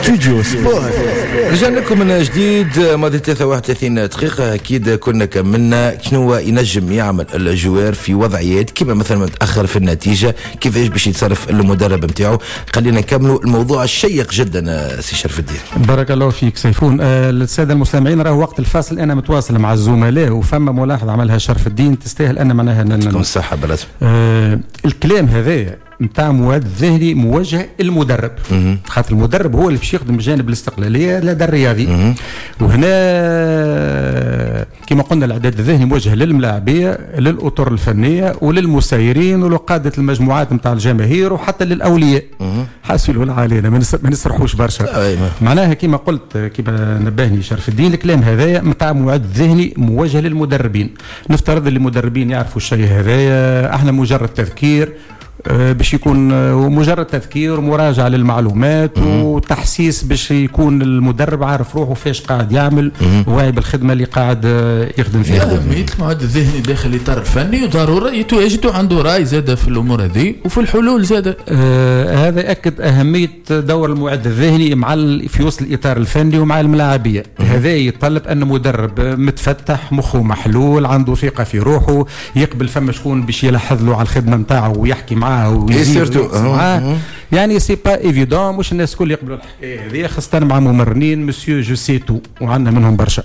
ستوديو سبورت. رجعنا لكم من جديد. ماضي 33 دقيقة. أكيد كنا كملنا شنو ينجم يعمل الجوار في وضعيات كما مثلا متأخر في النتيجة، كيفاش باش يتصرف المدرب نتاعو. خلينا نكملوا الموضوع الشيق جدا سي شرف الدين. بارك الله فيك سيفون. السادة المستمعين، راه وقت الفاصل أنا متواصل مع الزملاء وفما ملاحظة عملها شرف الدين تستاهل أن معناها لكم الصحة بالرسم. الكلام هذا نتاع مواد ذهني موجه المدرب، خاطر المدرب هو اللي باش يخدم جانب الاستقلاليه لدى الرياضي. وهنا كما قلنا الاعداد الذهني موجه للملاعبيه، للاطر الفنيه وللمسيرين ولقاده المجموعات نتاع الجماهير وحتى للاولياء. حاسبوا علينا ما نسرحوش برشا. معناها كما قلت، كما نبهني شرف الدين، الكلام هذايا نتاع مواد ذهني موجه للمدربين. نفترض اللي المدربين يعرفوا الشيء هذايا، احنا مجرد تذكير باش يكون مجرد تذكير ومراجعة للمعلومات وتحسيس باش يكون المدرب عارف روحه فاش قاعد يعمل واعي بالخدمة اللي قاعد يخدم فيها. أهمية المعد الذهني داخل الإطار الفني وضرورة يتواجد عنده رأي زادة في الأمور هذه وفي الحلول زادة. هذا يأكد أهمية دور المعد الذهني مع في وسط الإطار الفني ومع الملاعبية. هذا يتطلب أن مدرب متفتح، مخه محلول، عنده ثقة في روحه، يقبل فما شكون باش يلاحظ له على الخدمة نتاعه ويحكي معاه يعني سي با ايفيدون. مش الناس الكل يقبلوا الحكايه هذه، خاصه مع ممرنين مسيو جو سي تو، وعندنا منهم برشا.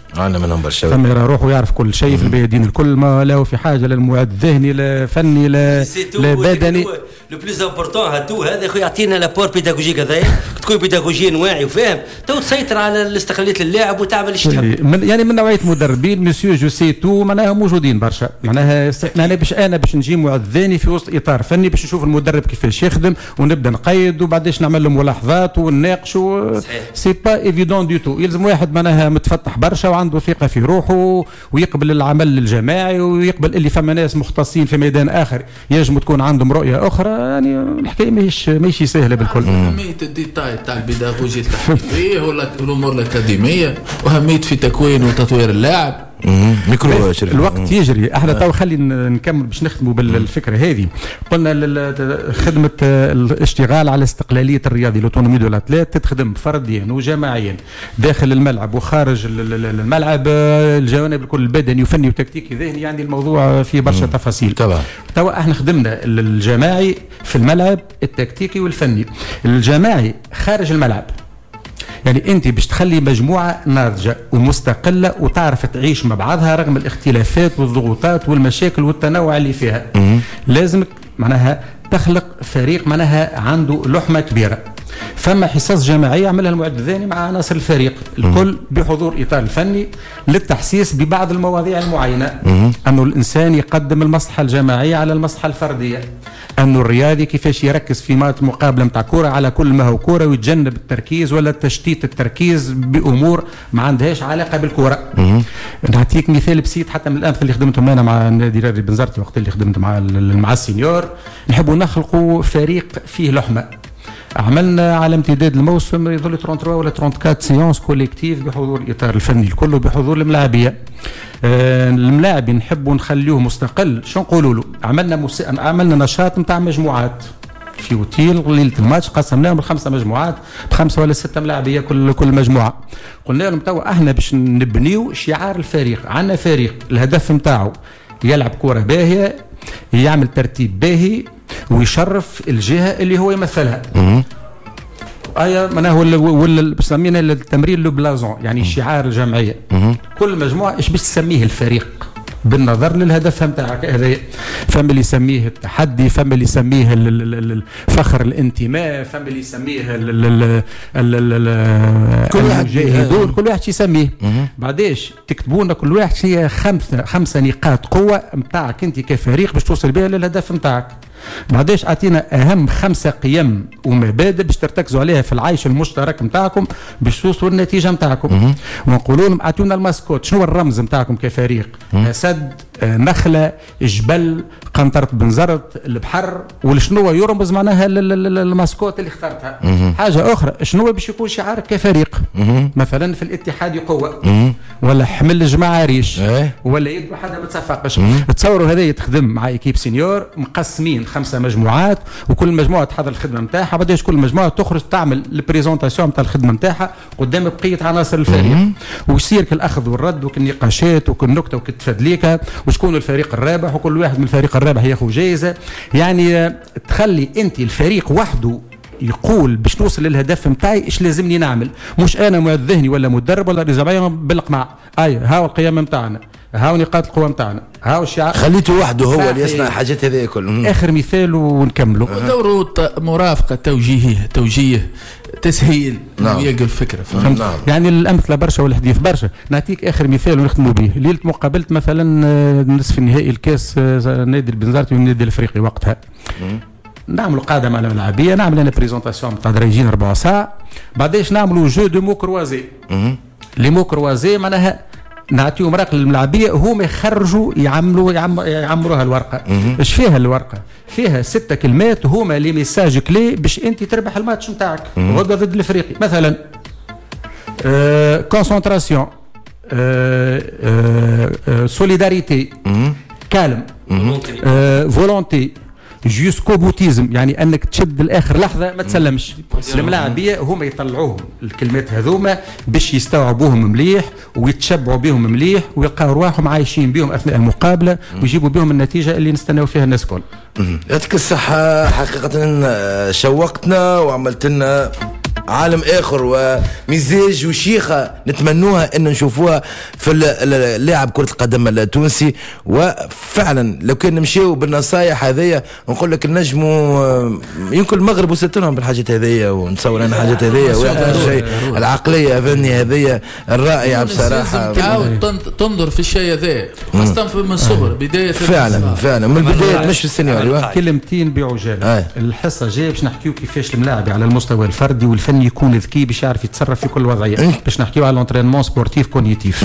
ثم يرى روحه يعرف كل شيء في البيادين الكل، ما له في حاجه للمعد الذهني لا فني لا بدني. لو بليز امبورطون هاتو هذا خو يعطينا لابور بيداغوجيك هذايا، تكون بيداغوجيا واعي وفاهم تو تسيطر على الاستقلاليه اللاعب وتعمل ايش تحب. يعني من نوعيه مدربين مسيو جو سي تو معناها موجودين برشا. معناها باش نجي معد ذهني في وسط اطار فني باش نشوف المدرب كيفاش يخدم ونبدا نقيد وبعدين نعمل له ملاحظات ونناقشوا. سي با ايفيدون دو تو. يلزم واحد معناها متفتح برشا وعنده ثقه في روحه ويقبل العمل الجماعي ويقبل اللي فما ناس مختصين في ميدان اخر ينجم تكون عندهم رؤيه اخرى. يعني الحكايه ماهيش سهله بالكل. اهميه الديتاي تاع البيداغوجيا التحكيميه والامور الاكاديميه، واهميه في تكوين وتطوير اللاعب. ميكرو الوقت يجري. احنا تو خلي نكمل باش نختموا بالفكره هذه. قلنا خدمه الاشتغال على استقلاليه الرياضي لوتونومي دو لاتليت تتخدم فرديا وجماعيا داخل الملعب وخارج الملعب، الجوانب الكل البدني وفني وتكتيكي ذهني. يعني الموضوع فيه برشا تفاصيل. توا احنا خدمنا الجماعي في الملعب، التكتيكي والفني. الجماعي خارج الملعب، يعني انت باش تخلي مجموعه ناضجه ومستقله وتعرف تعيش مع بعضها رغم الاختلافات والضغوطات والمشاكل والتنوع اللي فيها. لازمك معناها تخلق فريق معناها عنده لحمه كبيره. فما حصص جماعيه عملها المعد الذهني مع عناصر الفريق الكل بحضور اطار الفني للتحسيس ببعض المواضيع المعينه. انه الانسان يقدم المصلحه الجماعيه على المصلحه الفرديه، انه الرياضي كيفاش يركز في مقابله نتاع كوره على كل ما هو كوره ويتجنب التركيز ولا تشتيت التركيز بامور ما عندهاش علاقه بالكوره. نعطيك مثال بسيط حتى من الامثله اللي خدمتهم انا مع النادي الرياضي بنزرتي وقت اللي خدمت مع السينيور. نحبوا نخلقوا فريق فيه لحمه. عملنا على امتداد الموسم يظل 33 ولا 34 سيونس كوليكتيف بحضور الاطار الفني الكل وبحضور الملاعبيه. الملاعبين نحبوا نخليوه مستقل. شو نقولوا له؟ عملنا نشاط نتاع مجموعات في اوتيل ليله الماتش، قسمناهم ل5 مجموعات ب5 ولا 6 ملاعبيه كل مجموعه. قلنا لهم توا احنا باش نبنيو شعار الفريق. عندنا فريق الهدف نتاعو يلعب كره باهيه، يعمل ترتيب باهي ويشرف الجهه اللي هو يمثلها. معناها ولا بسمينا التمرين لو بلازون، يعني شعار الجمعيه. كل مجموعه ايش باش تسميه الفريق بالنظر للهدف نتاعك هذا. فما اللي يسميه التحدي، فما اللي يسميه فخر الانتماء، فما اللي يسميه المجاهدون، كل واحد يسميه. بعديش تكتبونا كل واحد هي 5 نقاط قوه نتاعك انت كفريق باش توصل بها للهدف نتاعك. بعديش اعطينا اهم 5 قيم ومبادئ باش ترتكزوا عليها في العيش المشترك نتاعكم باش توصلوا للنتيجه نتاعكم. ونقولوا لهم اعطونا الماسكوت، شنو الرمز نتاعكم كفريق؟ اسد، نخله، جبل، قنطره بنزرت، البحر، والشنو يرمز معناها الماسكوت اللي اخترتها. حاجه اخرى، شنو باش يكون شعارك كفريق؟ مثلا في الاتحاد قوه، ولا حمل الجماعه ريش، ولا يد وحده ما تصفقش. تصوروا هذا تخدم مع ايكيب سينيور مقسمين 5 مجموعات، وكل مجموعه تحضر الخدمه نتاعها، بعداش كل مجموعه تخرج تعمل البريزونطاسيون نتاع الخدمه نتاعها قدام بقيه عناصر الفريق، ويصير كالاخذ والرد وكالنقاشات وكالنكته وكالتفادليكه، وشكون الفريق الرابح، وكل واحد من الفريق الرابح ياخذ جائزه. يعني تخلي انت الفريق وحده يقول باش نوصل للهدف نتاعي ايش لازمني نعمل، مش انا معد ذهني ولا مدرب ولا رزبايه بالقمع. هاو القيم نتاعنا، هاو نقاط القوه نتاعنا، هاو الشعار، خليته وحده هو اللي يصنع الحاجات هذه كل. اخر مثال ونكملوا. دوره مرافقه، توجيه، تسهيل، يلقى الفكره. نعم. يعني الامثله برشا والحديث برشا. نعطيك اخر مثال ونختموا به. ليله مقابله مثلا نصف النهائي الكاس نادي البنزرتي والنادي الافريقي وقتها، نعملوا قاعده مع الملاعبيه، نعمل انا بريزونطاسيون تاع دراجين 4 ساعة، بعديش نعملوا جو دو مو كروازي. لي مو كروازي معناها نعطيهم رقم الملاعبيه، هما يخرجوا يعمروها الورقه. ايش فيها الورقه؟ فيها 6 كلمات هما لي ميساج كلي باش انت تربح الماتش نتاعك غدا ضد الافريقي. مثلا كونسونطراسيون، سوليداريتي، كالم، فولونتي، جوسكو بوتيزم، يعني انك تشد الاخر لحظه ما تسلمش. الملاعبيه هما يطلعوهم الكلمات هذوما باش يستوعبوهم مليح ويتشبعوا بهم مليح ويلقاو رواحهم عايشين بهم اثناء المقابله ويجيبوا بهم النتيجه اللي نستناو فيها الناس الكل. يعطيك الصحه، حقيقه شوقتنا وعملت لنا عالم اخر ومزاج وشيخه نتمنوها ان نشوفوها في اللاعب كره القدم التونسي. وفعلا لو كان نمشيو بالنصايح هذيا نقول لك نجموا يمكن المغرب وصلت لهم بالحاجات هذيا، ونتصور انا حاجات هذيا والشيء العقليه فني هذيا الرائعه بصراحه. تعاود تنظر في الشيء هذا خاصه من الصغر بدايه. فعلا من البدايه مش في السينيور. كلمتين بعجاله. الحصه الجايه باش نحكيو كيفاش الملاعب على المستوى الفردي والفني يكون ذكي باش يعرف يتصرف في كل وضعيه، باش نحكيو على لونترينمون سبورتيف كونيتيف.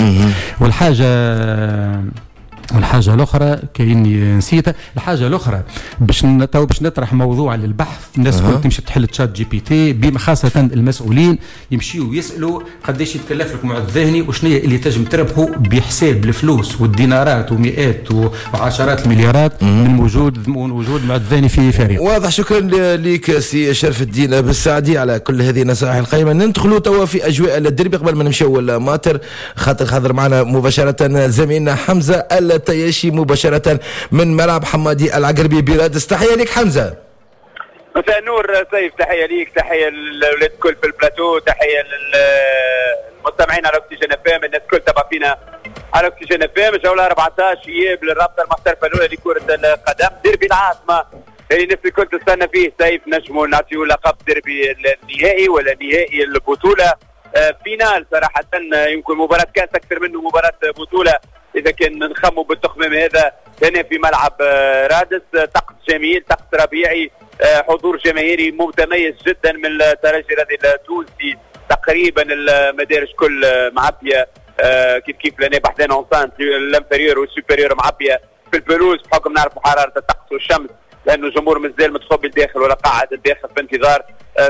والحاجه الاخرى كأني نسيتها، الحاجه الاخرى باش نطرح موضوع للبحث. الناس كل تمشي تحل تشات جي بي تي، خاصه المسؤولين يمشيوا يسالوا قداش يتكلف لك معد ذهني وشنو هي اللي تنجم تربحوا بحساب الفلوس والدينارات ومئات وعشرات المليارات من وجود معد ذهني في فريق. واضح. شكرا لك سي شرف الدين بالسعدي على كل هذه النصائح القيمه. ندخلوا توا في اجواء الديربي قبل ما نمشيو الماتر، خاطر حاضر معنا مباشره زميلنا حمزه التياشي مباشرة من ملعب حمادي العقربي برادس. تحية لك حمزة. مساء النور سيف، تحية ليك، تحية للولاد الكل في البلاتو، تحية للمستمعين على اوكسجين اف ام، الناس الكل تبع فينا على اوكسجين اف ام. جولة 14 اياب للرابطة المحترفة الأولى لكرة القدم، ديربي العاصمة اللي الناس الكل تستنى فيه. سيف نجموا نعطيو لقب ديربي النهائي ولا نهائي البطولة، فينال صراحة، يمكن مباراة كاس أكثر منه مباراة بطولة إذا كان نخموا بالتخمام هذا هنا في ملعب رادس. طقس جميل، طقس ربيعي، حضور جماهيري متميز جدا من الترجي التونسي. تقريبا المدارج كل معبية، كيف لنا بحثنا اونسانت الانفيريور والسوبيريور معبية في البلوز بحكم نعرفوا حرارة الطقس والشمس، لأنه الجمهور مازال متخبي الداخل ولا قاعد الداخل في انتظار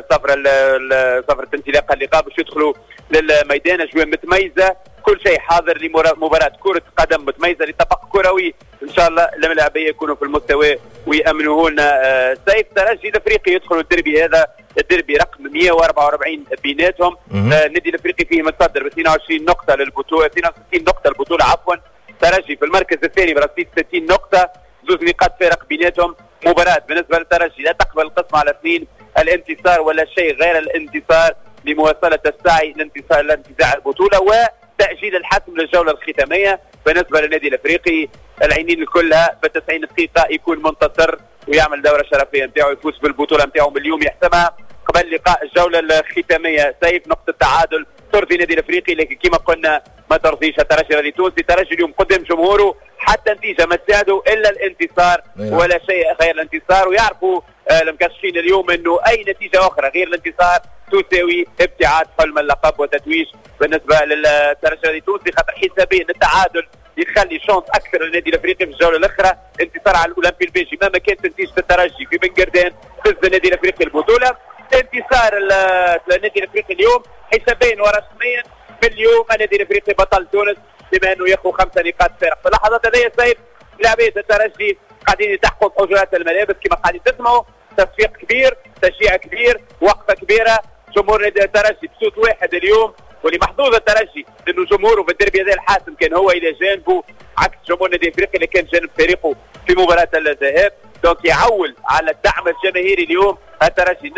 صفرة انطلاق اللقاء باش يدخلوا للميدان. أجواء متميزة، كل شيء حاضر لمباراة كرة قدم متميزة لطبق كروي. إن شاء الله الملاعبية يكونوا في المستوى ويأمنوه لنا. سيف الترجي الأفريقي يدخلوا الديربي هذا، الديربي رقم 144 بيناتهم. النادي الأفريقي فيه متصدر ب 22 نقطة للبطولة، 62 نقطة البطولة عفوا. الترجي في المركز الثاني برصيد 60 نقطة، 2 نقاط فارق بيناتهم. مباراة بالنسبة للترجي لا تقبل القسم على 2، الانتصار ولا شيء غير الانتصار لمواصلة السعي لانتزاع البطولة وتأجيل الحسم للجولة الختامية. بالنسبة للنادي الأفريقي العينين كلها ب 90 دقيقة يكون منتصر ويعمل دورة شرفية نتاعو، يفوز بالبطولة نتاعو اليوم يحسمها قبل لقاء الجولة الختامية. سيف نقطة تعادل ترضي النادي الأفريقي، لكن كما قلنا ما ترضيش الترجي التونسي. الترجي اليوم قدام جمهوره حتى نتيجة ما تساعده إلا الانتصار ولا شيء غير الانتصار، ويعرفوا المكشفين اليوم انه اي نتيجه اخرى غير الانتصار تساوي ابتعاد حلم اللقب وتتويج بالنسبه للترجي التونسي، خاطر حسابيا التعادل يخلي شانس اكثر للنادي الافريقي في الجوله الاخرى. انتصار على الاولمبي البيجي مهما كانت نتيجه الترجي في بن قردان فز النادي الافريقي البطوله. انتصار النادي الافريقي اليوم حسابيا ورسميا من اليوم النادي الافريقي بطل تونس بما انه ياخذ 5 نقاط فارق. في اللحظات هذه سيد لاعبيه الترجي قاعدين يتحققوا في حجرات الملابس كما قاعدين تسمعوا، تصفيق كبير، تشجيع كبير، وقفه كبيره. جمهور نادي الترجي بصوت واحد اليوم، واللي محظوظ الترجي انه جمهوره في الديربي هذا الحاسم كان هو الى جانبه عكس جمهور نادي افريقيا اللي كان جانب فريقه في مباراه الذهاب. دونك يعول على الدعم الجماهيري اليوم الترجي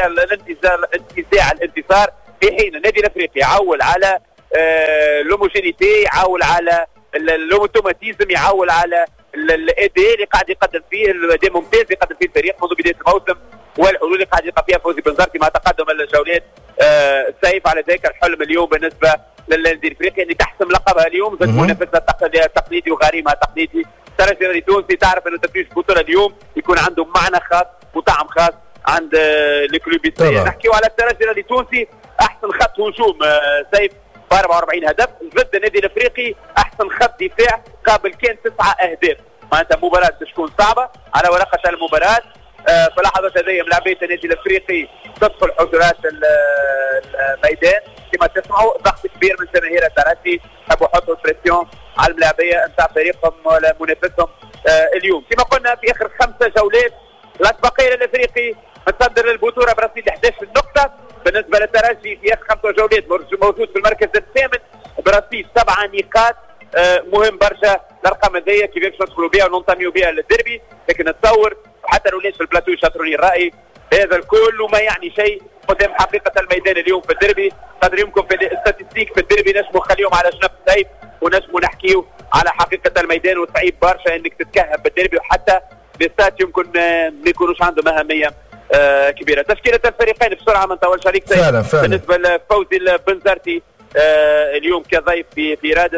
الانتصار، في حين النادي الافريقي يعول على لوموجينيتي، يعول على الاوتوماتيزم، يعول على الاداء اللي قاعد يقدم فيه، الاداء ممتاز اللي يقدم فيه الفريق منذ بدايه الموسم، والحلول اللي قاعد يلقى فيها فوزي بنزرتي مع تقدم الجولات. سيف على ذاك الحلم اليوم بالنسبه للنادي الافريقي اللي تحسم لقبها اليوم ضد منافسها التقليدي وغريمها التقليدي. الترجي التونسي تعرف انه تفريج البطوله اليوم يكون عنده معنى خاص وطعم خاص عند الكلوبيستيه. نحكيو على الترجي التونسي احسن خط هجوم سيف ب 44 هدف، ضد النادي الافريقي احسن خط دفاع قابل كان 9 اهداف. معناتها مباراه تكون صعبه على ورقه المباراه. في اللحظات هذه ملاعبيه النادي الافريقي تدخل حجرات الميدان كما تسمعوا، ضغط كبير من جماهير الترجي، يحبوا يحطوا بريسيون على الملاعبيه نتاع فريقهم ولا منافسهم اليوم. كما قلنا في اخر 5 جولات الاسبقيه للافريقي متصدر البطوله برصيد 11 نقطه. بالنسبه للترجي في اخر 5 جولات موجود في المركز الثامن برصيد 7 نقاط. مهم برشا الارقام هذيا كيفاش ندخلوا بها وننتميوا بها للديربي، لكن نتصور وحتى الولاد في البلاتو يشاطروني الراي هذا الكل وما يعني شيء قدام حقيقه الميدان اليوم في الديربي. قدر يمكن في الاستاتيستيك في الديربي نجموا نخليهم على جنب سيف ونجموا نحكيو على حقيقه الميدان، وصعيب برشا انك تتكهب بالديربي وحتى الاستات يمكن ما يكونوش عندهم اهميه كبيره. تشكيله الفريقين بسرعه ما نطولش عليك سيف. بالنسبه لفوزي البنزرتي اليوم كضيف في رادس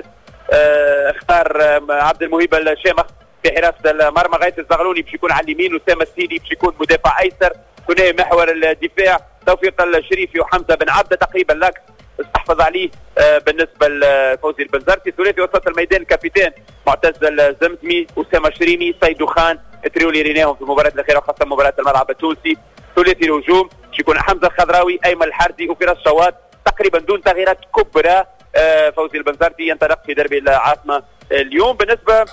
اختار عبد المهيب الشامخ في حراسه المرمى، غاية الزغلوني باش يكون على اليمين، وسام السيدي باش يكون مدافع ايسر، ثنائي محور الدفاع توفيق الشريفي وحمزه بن عبده تقريبا لاكس استحفظ عليه بالنسبه لفوزي البنزرتي. ثلاثي وسط الميدان الكابيتان معتز الزمزمي، اسامه الشريمي، سيدو خان، تريولي ريناهم في المباراه الاخيره وخاصه مباراه الملعب التونسي. ثلاثي الهجوم باش يكون حمزه الخضراوي، ايمن الحردي وفراس شواد تقريبا دون تغييرات كبرى. فوزي البنزرتي ينطلق في دربي العاصمه اليوم. بالنسبه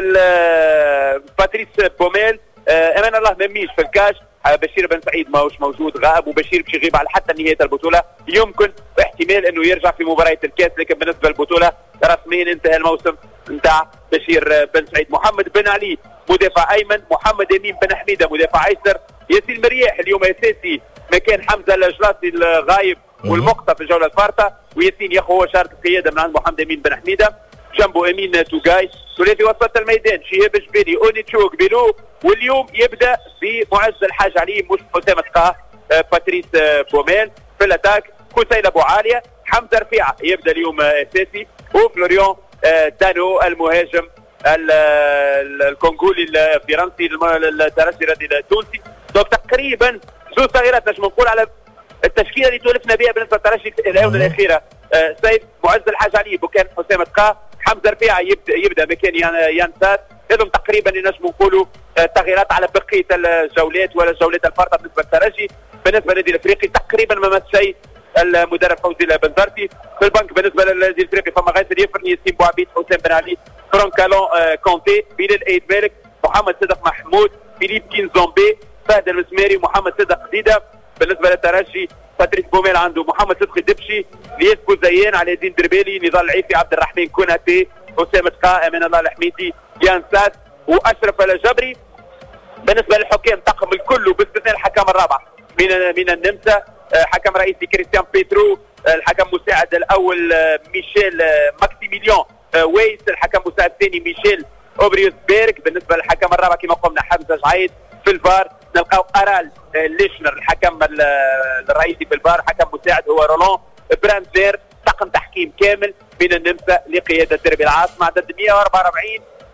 لباتريس بوميل امان الله مميش في الكاش، بشير بن سعيد ماهوش موجود غائب، وبشير باش يغيب على حتى نهايه البطوله، يمكن احتمال انه يرجع في مباراه الكاس، لكن بالنسبه للبطوله رسميا انتهى الموسم نتاع بشير بن سعيد. محمد بن علي مدافع ايمن، محمد امين بن حميده مدافع ايسر، ياسين مرياح اليوم اساسي مكان حمزه الجلاصي الغايب والمقطع في الجوله الفارطه، وياسين ياخذ هو شارة القياده من عند محمد امين بن حميده، جنبه امين توغاي. ثلاثي وسط الميدان شهاب الجبيلي، اونيتشو قبيلو، واليوم يبدا بمعز الحاج علي مش حسام تقاه باتريس بوميل. في الاتاك كوسيل ابو عاليه، حمزه رفيعه يبدا اليوم اساسي، وفلوريون دانو المهاجم الكونغولي الفرنسي الترجي التونسي. دونك تقريبا 2 تغييرات نجم نقول على التشكيله اللي تولفنا بها بالنسبه للترجي الاونه الاخيره. سيد معز الحاج علي مكان حسام تقاه، حمزه رفيعه يبدا مكان يانسات. هذم تقريبا اللي نجم نقولوا تغييرات على بقيه الجولات ولا الجولات الفارطه بالنسبه للترجي. بالنسبه للنادي الافريقي تقريبا ما مس شيء المدرب فوزي البنزرتي. في البنك بالنسبه للنادي الافريقي فما غاية اليفرني، ياسين بوعبيد، حسام بن علي، فرانكالون كونتي، بلال ايد مالك، محمد صدق محمود، فيليب كينزومبي، فهد المسماري، محمد صدق ديدا. بالنسبه للترجي باتريس بوميل عنده محمد صدقي الدبشي، لياس بوزيان، علي الدين دربالي، نضال العيفي، عبد الرحمن كوناتي، حسام تقاه، امان الله الحميدي، يانسات واشرف الجبري. بالنسبه للحكام طاقم الكل باستثناء الحكم الرابع من النمسا، حكم رئيسي كريستيان بيترو، الحكم مساعد الاول ميشيل ماكسيميليون ويس، الحكم مساعد الثاني ميشيل اوبريوس بيرغ. بالنسبه للحكم الرابع كما قلنا حمزه جعيد. في الفار نلقاو ارال ليشنر الحكم الرئيسي في الفار، حكم مساعد هو رولون براندلير. طاقم تحكيم كامل من النمسا لقياده دربي العاصمه، عدد 144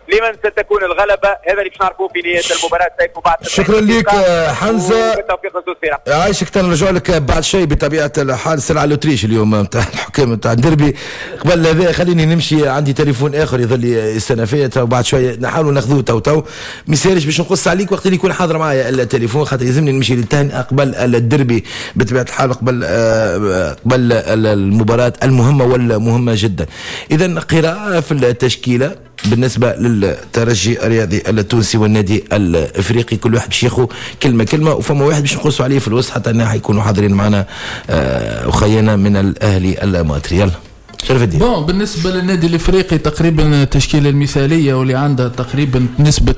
لمن ستكون الغلبه. هذا اللي باش نعرفوه في نهايه المباراه. سيف وبعد شكرا لك حمزه، عايشك. تنرجع لك بعد شيء بطبيعه الحال. سلعه لوتريش اليوم نتاع الحكام نتاع الدربي. قبل هذا خليني نمشي، عندي تليفون اخر يظل يستنى فيا، وبعد شويه نحاولوا ناخذوه تو ما يسالش باش نقص عليك وقت اللي يكون حاضر معايا التليفون، خاطر يلزمني نمشي للتاني قبل الدربي بطبيعه الحال، قبل المباراه المهمه والمهمه جدا. اذا قراءه في التشكيله بالنسبه للترجي الرياضي التونسي والنادي الافريقي، كل واحد باش ياخذ كلمه وفما واحد باش نقصوا عليه في الوسط حتى انه حيكونوا حاضرين معنا اخينا من الاهلي الماتري. يلا شرف الدين. بون بالنسبه للنادي الافريقي تقريبا التشكيله المثاليه واللي عندها تقريبا نسبه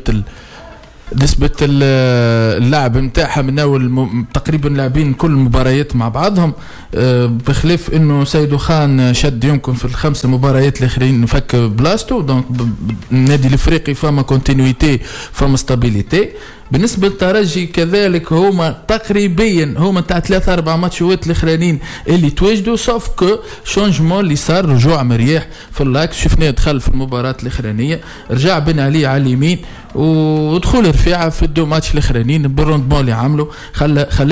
اللعب نتاعها من اول تقريبا لاعبين كل المباريات مع بعضهم، بخلاف انه سيدو خان شد يمكن في ال5 مباريات الاخرين نفك بلاستو. دونك النادي الافريقي فما كونتينيويتي فما ستابيليتي. بالنسبه للترجي كذلك هما تقريبا هما تاع 3-4 ماتشات الاخرانيين اللي تواجدوا، سوف كو شونجمون اللي صار رجوع مريح في اللاكس. شفناه دخل في المباراه الاخرانيه، رجع بن علي على اليمين ودخول رفيعه في الدو ماتش الاخرانيين بالروندمون اللي عملوا خلاه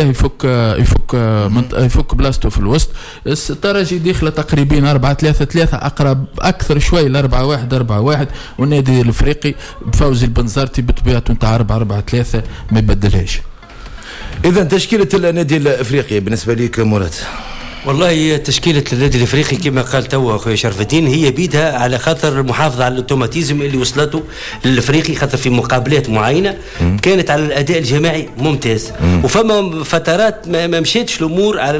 يفك بلاستو في الوسط. الترجي داخله تقريبا 4-3-3 اقرب اكثر شوي ل 4-1-4-1، والنادي الافريقي بفوز البنزرتي بطبيعته نتاع 4-4-3 ما يبدلهاش. اذا تشكيله النادي الافريقي بالنسبه ليك مراد؟ والله تشكيلة النادي الافريقي كما قال تو اخويا شرف الدين هي بيدها على خاطر المحافظة على الاوتوماتيزم اللي وصلته للافريقي، خاطر في مقابلات معينة كانت على الاداء الجماعي ممتاز، وفما فترات ما مشيتش الامور على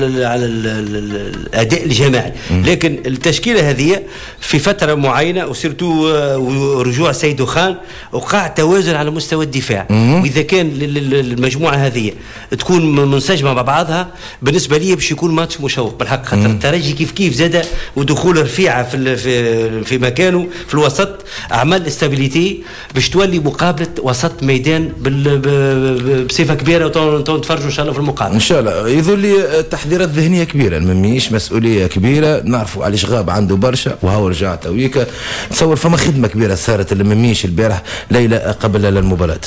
الاداء الجماعي، لكن التشكيلة هذه في فترة معينة وسيرتو رجوع سيدو خان وقع توازن على مستوى الدفاع، واذا كان المجموعة هذه تكون منسجمة مع بعضها بالنسبة لي باش يكون ماتش مشوق بالحق، خاطر الترجي كيف زاد ودخول رفيعه في مكانه في الوسط عمل استابيليتي باش تولي مقابله وسط ميدان بصفه كبيره، وتفرجوا ان شاء الله في المقابله ان شاء الله. يظل لي تحضيرات ذهنيه كبيره، ماهيش مسؤوليه كبيره، نعرفوا على شغاب عنده برشا وهو رجع تويكا. تصور فما خدمه كبيره صارت اللي ماهيش البارح ليله قبل المباراه.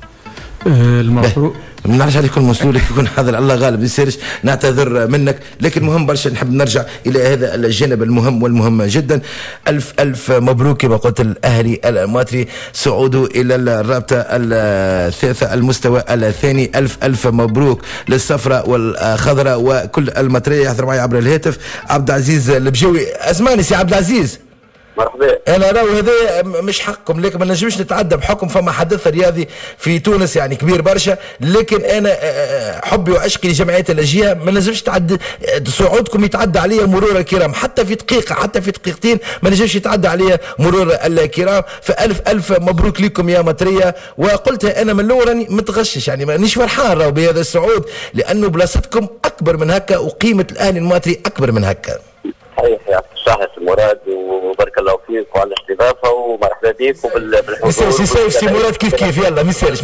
المفروض ما نعرفش عليك كل مسؤولك يكون حاضر، الله غالب يسيرش، نعتذر منك، لكن مهم برشا نحب نرجع الى هذا الجانب المهم والمهم جدا. الف مبروك كما قلت الاهلي الماتري صعوده الى الرابطه الثالثه المستوى الثاني. الف مبروك للصفراء والخضراء وكل الماتريه. يحضر معي عبر الهاتف عبد العزيز البجوي. اسمعني سي عبد العزيز. مرحبا. انا راهو هذا مش حقكم، لكن ما نجمش نتعدى بحكم فما حدث رياضي في تونس يعني كبير برشا، لكن انا حبي وعشقي لجمعيه الاجياء ما نجمش تعدى صعودكم يتعدى عليا مرور الكرام، حتى في دقيقه حتى في دقيقتين ما نجمش يتعدى عليا مرور الكرام. فالف مبروك لكم يا مطريه. وقلتها انا من الاول راني متغشش، يعني مانيش فرحان راهو بهذا الصعود، لانه بلاصتكم اكبر من هكا وقيمه الاهلي الماتري اكبر من هكا. صحيح يا صحيح مراد، وبارك الله فيك وعلى الاستضافه ومرحبا بك وبالحضور. سي مراد كيف يلا ما يسالش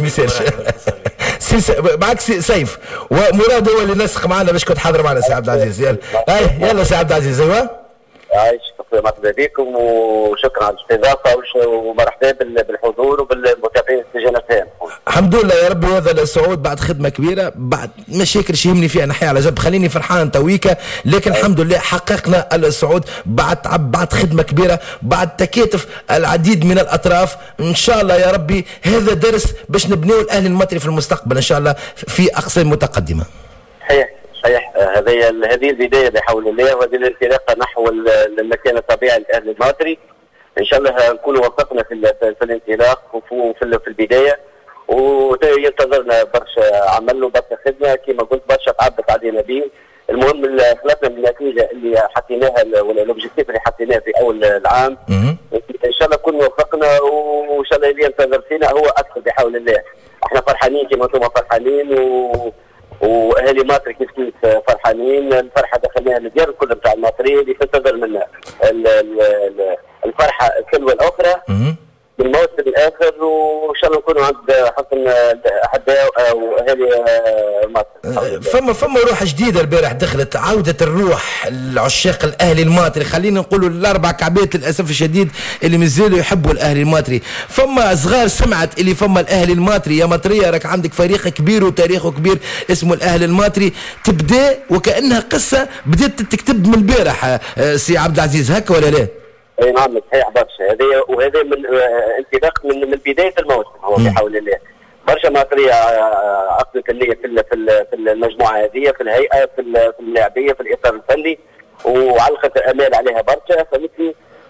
معك سيف ومراد هو اللي نسق معنا باش كنت حاضر معنا سي عبد العزيز. يلا سي عبد العزيز. ايوه عايش مرحبا بكم وشكرا على الاستضافه ومرحبا بالحضور وبالمتابعين السجن فهم. الحمد لله يا ربي هذا الصعود بعد خدمه كبيره، بعد مشاكل يهمني فيها نحيا على جنب، خليني فرحان تويكا، لكن الحمد لله حققنا الصعود بعد خدمه كبيره، بعد تكاتف العديد من الاطراف. ان شاء الله يا ربي هذا درس باش نبنيو الاهلي الماتري في المستقبل ان شاء الله في اقسام متقدمه. صحيح هذه البدايه بحول الله، وهذه الانطلاقه نحو المكان الطبيعي للاهلي الماتري. ان شاء الله نكون وفقنا في الانطلاق وفي البدايه، وينتظرنا برشا عمل وبرشا خدمه كما قلت، برشا تعبت علينا به. المهم خلصنا من النتيجه اللي حطيناها ولا الاوبجيكتيف اللي حطيناه في اول العام. ان شاء الله نكون وفقنا، وان شاء الله اللي ينتظر فينا هو اكثر بحول الله. احنا فرحانين كما انتم فرحانين، واهالي مصر كيف فرحانين. الفرحه دخلناها للديار الكل بتاع المصريين اللي تنتظر منا الفرحه السلوى الاخرى من الموسم الاخر، وان شاء الله نكونوا عند حسن واهالي مصر. فما روح جديده البارح دخلت، عوده الروح العشاق الاهلي الماطري، خلينا نقولوا الاربع كعبات للاسف الشديد اللي مازالوا يحبوا الاهلي الماطري. فما صغار سمعت اللي فما الاهلي الماطري يا مطريه، راك عندك فريق كبير وتاريخه كبير اسمه الاهلي الماطري، تبدا وكانها قصه بدات تكتب من البارح. سي عبد العزيز هكا ولا لا؟ اي نعم صحيح برشا. هذا وهذا من انطلاق من بدايه الموسم هو بحول الله. برشا مصريه عقدت اللي في المجموعه هذه، في الهيئه، في اللاعبيه، في الاطار الفني، وعلقت امال عليها برشا فهمتني.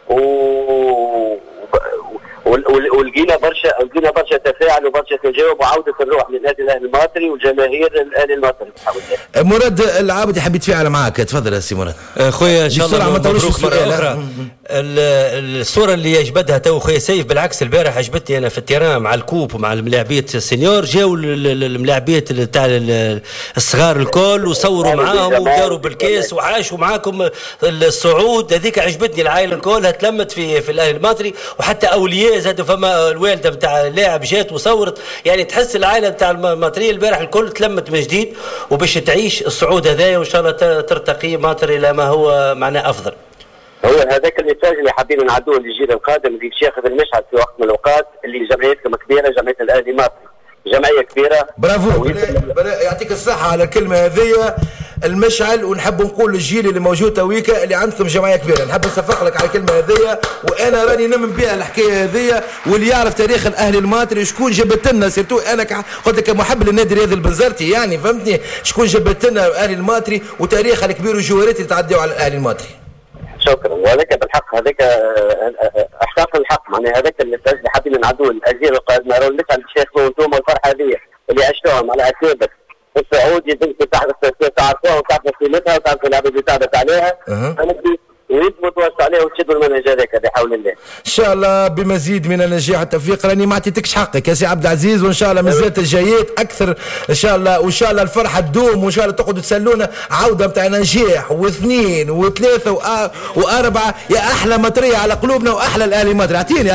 ولقينا برشا تفاعل وبرشا تجاوب وعوده الروح للنادي الاهلي المصري وجماهير الاهلي المصري. مراد العابدي حبيت يتفاعل معك، تفضل يا سي مراد. خويا ان شاء الله مبروك مره اخرى. الصوره اللي اجبدها تو خويا سيف بالعكس البارح عجبتني انا في التيران مع الكوب ومع الملاعبيه السينيور، جاوا الملاعبيه تاع الصغار الكل وصوروا معاهم وداروا بالكاس وعاشوا معاكم الصعود. هذيك عجبتني، العائله الكل تلمت في الاهلي المصري، وحتى اولياء زادوا فما الوالده نتاع اللاعب جات وصورت. يعني تحس العائله نتاع المصريه البارح الكل تلمت من جديد وباش تعيش الصعود هذايا، وان شاء الله ترتقي مصر الى ما هو معناه افضل. هو هذاك الميساج اللي حابين نعدوه للجيل القادم اللي ياخذ المشهد في وقت من الاوقات، اللي جمعيتكم كبيره، جمعيه الاهلي مصر جمعيه كبيره. برافو، يعطيك الصحه على الكلمه هذه المشعل. ونحب نقول للجيل اللي موجود تويكا اللي عندكم جمعيه كبيره، نحب نصفق لك على الكلمه هذه، وانا راني نمن بها الحكايه هذه. واللي يعرف تاريخ الاهلي الماطري شكون جبت لنا، سيرتو انا قلت لك محب للنادي الرياضي البنزرتي، يعني فهمتني شكون جبت لنا الاهلي الماطري وتاريخها الكبير والجوهرات اللي تعدوا على الاهلي الماطري. شكرا. وهذاك بالحق هذاك احقاق الحق، معناها هذاك الميساج اللي حابين نعدوه الاجيال القادمه. راهو نسال الشيخ وانتم الفرحه هذه اللي عشتوهم على اكابر السعود، يجب تعرفوها وتعرفوا قيمتها وتعرفوا العباد اللي تعبت عليها. ويثبتوا توسع عليها وتشدوا المنهج هذاك بحول الله. ان شاء الله بمزيد من النجاح والتوفيق. راني ما عطيتكش حقك يا سي عبد العزيز، وان شاء الله مازالت الجايات اكثر ان شاء الله، وان شاء الله الفرحه تدوم، وان شاء الله تقعدوا تسلونا عوده نتاع نجاح واثنين وثلاثه واربعه. يا احلى مطريه على قلوبنا واحلى الاهلي مطري. اعطيني